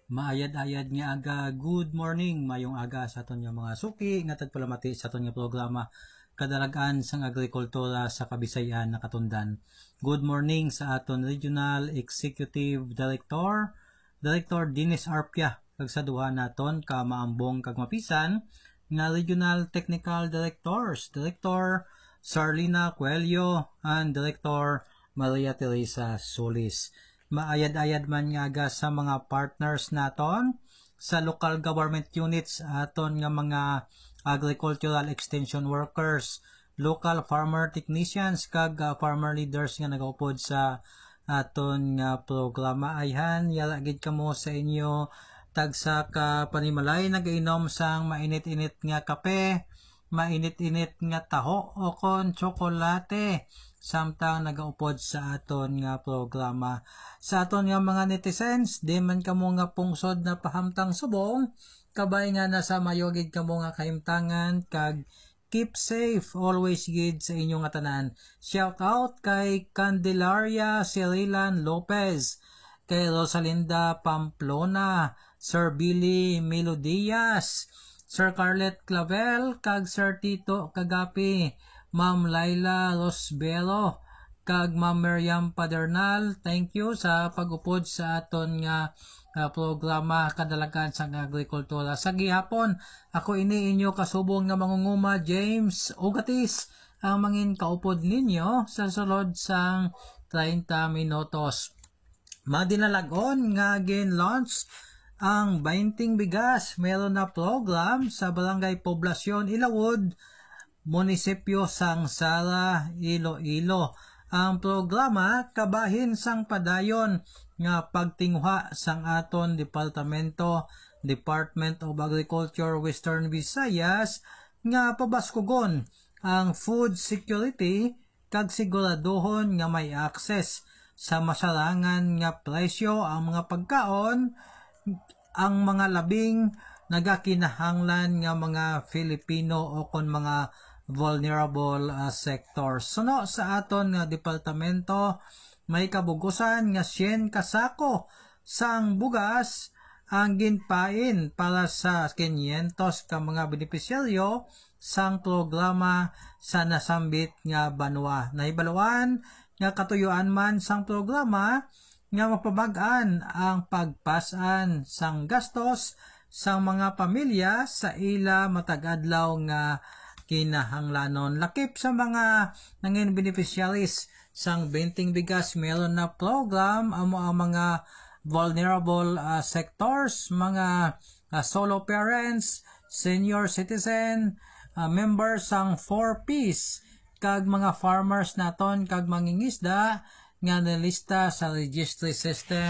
Maayad-ayad nga aga, good morning, mayong aga sa aton nga mga suki, nga tagpalamati sa aton nga programa, kadalagaan sang agrikultura sa Kabisayan na katundan. Good morning sa aton Regional Executive Director, Director Dennis Arpia, kag sa duha naton ka maambong kag mapisan, nga Regional Technical Directors, Director Sarlina Coelho, and Director Maria Teresa Solis. Maayad-ayad man nga aga sa mga partners naton sa local government units aton nga mga agricultural extension workers, local farmer technicians kag farmer leaders nga nagaupod sa aton nga programa. Ayhan yala gid kamo sa inyo tagsa ka panimalay nagainom sang mainit-init nga kape, mainit-init nga taho o kon tsokolate samtang nagaupod sa aton nga programa. Sa aton nga mga netizens, di man kamo nga pungsod na pahamtang subong, kabay nga nasa mayogid kamo nga kahimtangan kag keep safe always gid sa inyong nga tanan. Shout out kay Candelaria Cerilan Lopez, kay Rosalinda Pamplona, Sir Billy Melodias, Sir Carlet Clavel, kag Sir Tito Kagapi, Ma'am Laila Rosbero, kag Ma'am Miriam Padernal. Thank you sa pag-upod sa aton nga programa kadalagan sa agrikultura. Sa gihapon, ako ini inyo kasubong nga mangunguma James Ugatis ang mangin kaupod ninyo sa sulod sang 30 minutos. Madinalagon nga gin-launch ang 20 bigas. Meron na program sa Barangay Poblasyon Ilawod, Munisipyo sang Sara, Iloilo. Ang programa kabahin sang padayon nga pagtinguha sang aton Department of Agriculture Western Visayas nga pabaskugon ang food security kag siguraduhon nga may access sa masarangan nga presyo ang mga pagkaon ang mga labing nagakinahanglan nga mga Filipino o kon mga vulnerable sectors. Suno sa aton nga departamento may kabugusan nga 100 kasako sang bugas ang ginpain para sa 500 ka mga benepisyaryo sang programa sa nasambit nga banwa. Nahibaluan nga katuyuan man sang programa nga mapabag-an ang pagpasan sang gastos sang mga pamilya sa ila matag-adlaw nga kinahanglanon. Lakip sa mga nangin beneficiaries sang 20 bigas, meron na program amo ang mga vulnerable sectors, mga solo parents, senior citizen, members sang 4Ps, kag mga farmers naton kag mangingisda nga nalista sa registry system